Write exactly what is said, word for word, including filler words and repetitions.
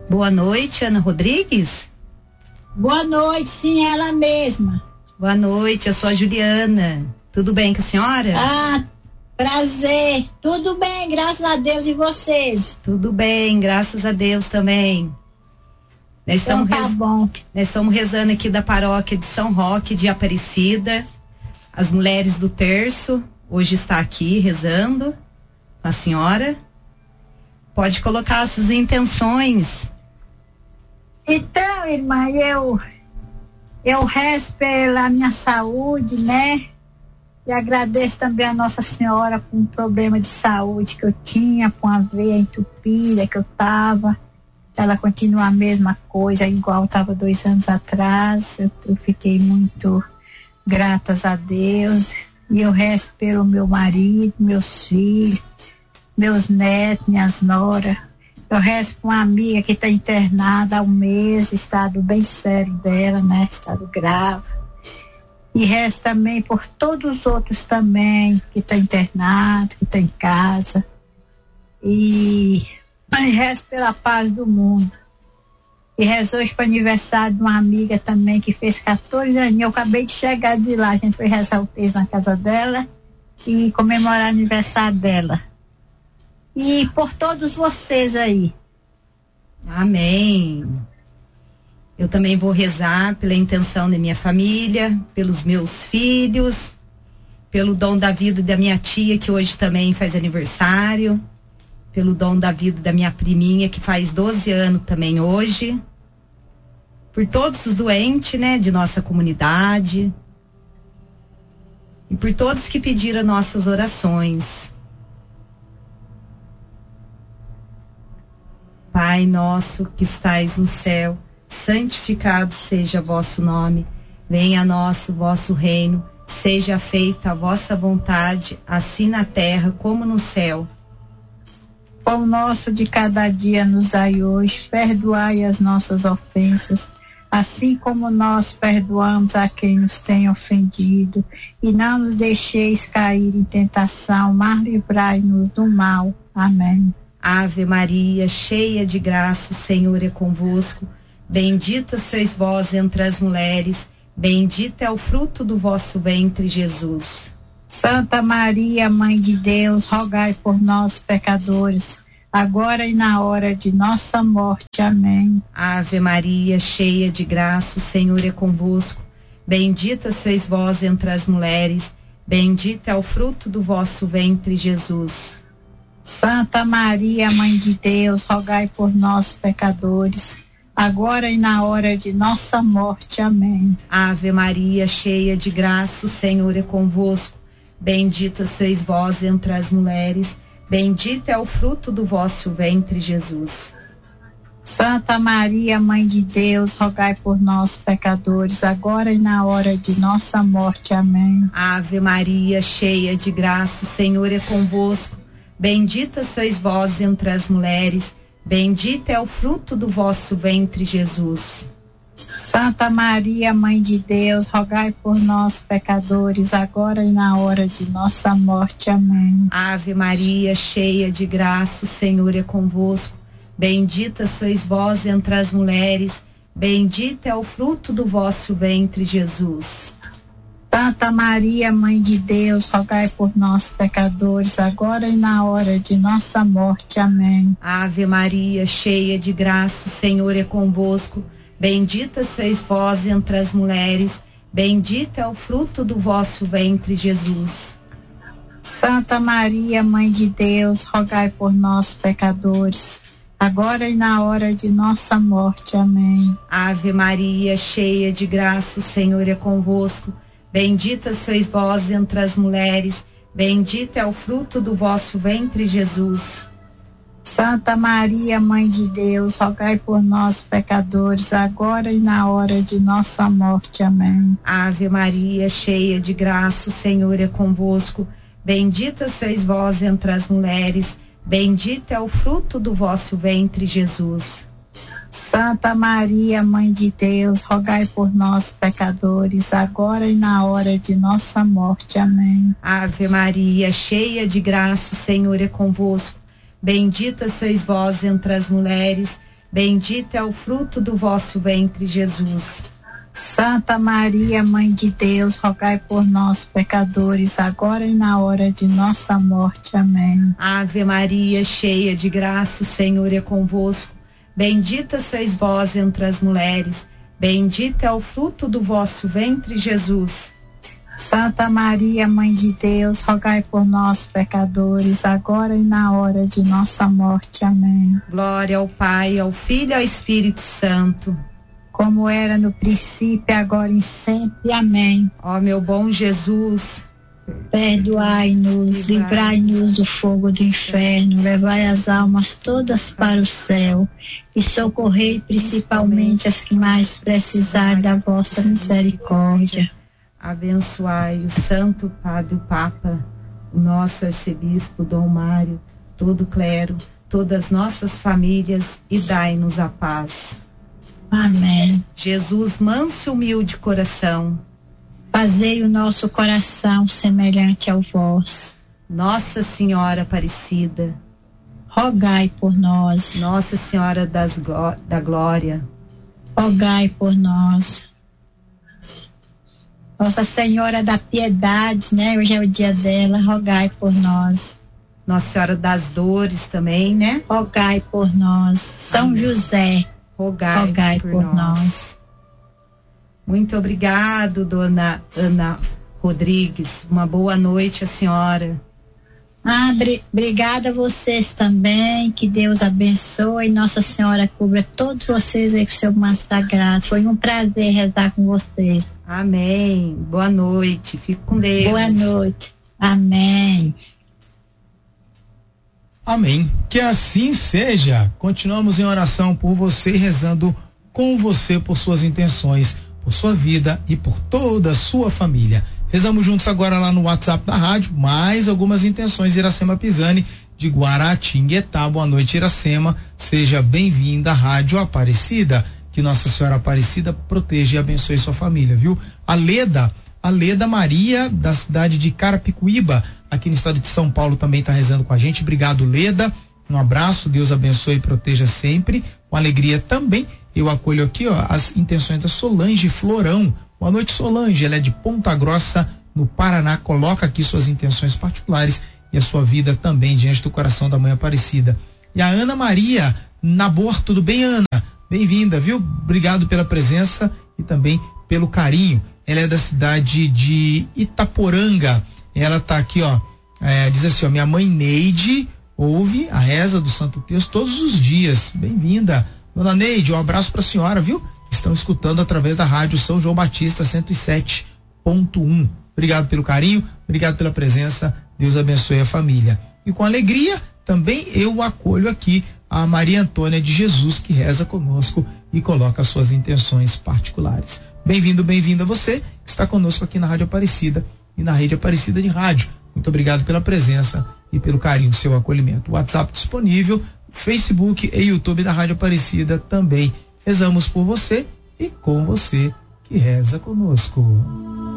Boa noite, Ana Rodrigues. Boa noite, sim, ela mesma. Boa noite, eu sou a Juliana. Tudo bem com a senhora? Ah, prazer. Tudo bem, graças a Deus, e vocês? Tudo bem, graças a Deus também. Nós então estamos tá rez... bom. Nós estamos rezando aqui da paróquia de São Roque de Aparecida. As mulheres do terço hoje está aqui rezando com a senhora. Pode colocar as suas intenções. Então, irmã, eu eu rezo pela minha saúde, né? E agradeço também a Nossa Senhora por um problema de saúde que eu tinha, com a veia entupida que eu tava. Ela continua a mesma coisa, igual estava dois anos atrás. Eu, eu fiquei muito gratas a Deus. E eu rezo pelo meu marido, meus filhos, meus netos, minhas noras. Eu rezo com uma amiga que está internada há um mês, estado bem sério dela, né? Estado grave. E rezo também por todos os outros também, que estão internados, que estão em casa. E rezo pela paz do mundo. E rezo hoje para o aniversário de uma amiga também que fez quatorze anos. Eu acabei de chegar de lá, a gente foi rezar o texto na casa dela e comemorar o aniversário dela. E por todos vocês aí. Amém. Eu também vou rezar pela intenção da minha família, pelos meus filhos, pelo dom da vida da minha tia, que hoje também faz aniversário, pelo dom da vida da minha priminha, que faz doze anos também hoje, por todos os doentes, né, de nossa comunidade, e por todos que pediram nossas orações. Pai nosso que estais no céu, santificado seja vosso nome. Venha a nós o vosso reino. Seja feita a vossa vontade, assim na terra como no céu. Pão nosso de cada dia nos dai hoje. Perdoai as nossas ofensas, assim como nós perdoamos a quem nos tem ofendido. E não nos deixeis cair em tentação, mas livrai-nos do mal. Amém. Ave Maria, cheia de graça, o Senhor é convosco. Bendita sois vós entre as mulheres, bendito é o fruto do vosso ventre, Jesus. Santa Maria, Mãe de Deus, rogai por nós, pecadores, agora e na hora de nossa morte. Amém. Ave Maria, cheia de graça, o Senhor é convosco. Bendita sois vós entre as mulheres, bendito é o fruto do vosso ventre, Jesus. Santa Maria, Mãe de Deus, rogai por nós, pecadores, agora e na hora de nossa morte. Amém. Ave Maria, cheia de graça, o Senhor é convosco. Bendita sois vós entre as mulheres, bendito é o fruto do vosso ventre, Jesus. Santa Maria, Mãe de Deus, rogai por nós, pecadores, agora e na hora de nossa morte. Amém. Ave Maria, cheia de graça, o Senhor é convosco. Bendita sois vós entre as mulheres, bendito é o fruto do vosso ventre, Jesus. Santa Maria, Mãe de Deus, rogai por nós, pecadores, agora e na hora de nossa morte. Amém. Ave Maria, cheia de graça, o Senhor é convosco. Bendita sois vós entre as mulheres, bendito é o fruto do vosso ventre, Jesus. Santa Maria, Mãe de Deus, rogai por nós, pecadores, agora e na hora de nossa morte. Amém. Ave Maria, cheia de graça, o Senhor é convosco. Bendita sois vós entre as mulheres, bendito é o fruto do vosso ventre, Jesus. Santa Maria, Mãe de Deus, rogai por nós, pecadores, agora e na hora de nossa morte. Amém. Ave Maria, cheia de graça, o Senhor é convosco. Bendita sois vós entre as mulheres, bendito é o fruto do vosso ventre, Jesus. Santa Maria, Mãe de Deus, rogai por nós, pecadores, agora e na hora de nossa morte. Amém. Ave Maria, cheia de graça, o Senhor é convosco. Bendita sois vós entre as mulheres, bendito é o fruto do vosso ventre, Jesus. Santa Maria, Mãe de Deus, rogai por nós, pecadores, agora e na hora de nossa morte. Amém. Ave Maria, cheia de graça, o Senhor é convosco. Bendita sois vós entre as mulheres, Bendito é o fruto do vosso ventre, Jesus. Santa Maria, Mãe de Deus, rogai por nós, pecadores, agora e na hora de nossa morte. Amém. Ave Maria, cheia de graça, o Senhor é convosco. Bendita sois vós entre as mulheres. Bendito é o fruto do vosso ventre, Jesus. Santa Maria, Mãe de Deus, rogai por nós, pecadores, agora e na hora de nossa morte. Amém. Glória ao Pai, ao Filho e ao Espírito Santo. Como era no princípio, agora e sempre. Amém. Ó meu bom Jesus, perdoai-nos, livrai-nos do fogo do inferno, levai as almas todas para o céu e socorrei principalmente as que mais precisarem da vossa misericórdia. Abençoai o Santo Padre o Papa, o nosso arcebispo Dom Mário, todo o clero, todas as nossas famílias e dai-nos a paz. Amém. Jesus, manso e humilde coração, fazei o nosso coração semelhante ao vosso. Nossa Senhora Aparecida, rogai por nós. Nossa Senhora das Gló- da Glória, rogai por nós. Nossa Senhora da Piedade, né? Hoje é o dia dela, rogai por nós. Nossa Senhora das Dores também, né? Rogai por nós. São Amém. José, rogai, rogai por, por nós. nós. Muito obrigado, dona Ana Rodrigues. Uma boa noite, a senhora. Ah, bri- obrigada a vocês também. Que Deus abençoe. Nossa Senhora cubra todos vocês aí com seu manto sagrado. Foi um prazer rezar com vocês. Amém. Boa noite. Fique com Deus. Boa noite. Amém. Amém. Que assim seja. Continuamos em oração por você, rezando com você por suas intenções, por sua vida e por toda a sua família. Rezamos juntos agora lá no WhatsApp da rádio, mais algumas intenções. Iracema Pisani, de Guaratinguetá. Boa noite, Iracema. Seja bem-vinda à Rádio Aparecida. Que Nossa Senhora Aparecida proteja e abençoe sua família, viu? A Leda, a Leda Maria, da cidade de Carapicuíba, aqui no estado de São Paulo, também está rezando com a gente. Obrigado, Leda. Um abraço, Deus abençoe e proteja sempre. Com alegria também, eu acolho aqui, ó, as intenções da Solange Florão. Boa noite, Solange. Ela é de Ponta Grossa, no Paraná. Coloca aqui suas intenções particulares e a sua vida também diante do coração da Mãe Aparecida. E a Ana Maria Nabor, tudo bem, Ana? Bem-vinda, viu? Obrigado pela presença e também pelo carinho. Ela é da cidade de Itaporanga. Ela tá aqui, ó, é, diz assim, ó, minha mãe Neide ouve a reza do Santo Texto todos os dias. Bem-vinda, dona Neide. Um abraço para a senhora, viu? Estão escutando através da rádio São João Batista cento e sete ponto um. Obrigado pelo carinho, obrigado pela presença. Deus abençoe a família. E com alegria, também eu acolho aqui a Maria Antônia de Jesus, que reza conosco e coloca as suas intenções particulares. Bem-vindo, bem-vinda você que está conosco aqui na Rádio Aparecida e na Rede Aparecida de Rádio. Muito obrigado pela presença e pelo carinho do seu acolhimento. WhatsApp disponível, Facebook e YouTube da Rádio Aparecida também. Rezamos por você e com você que reza conosco.